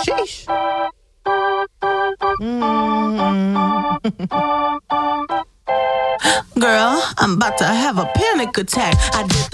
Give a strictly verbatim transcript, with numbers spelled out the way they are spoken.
Sheesh. Mm. Girl, I'm about to have a panic attack. I did the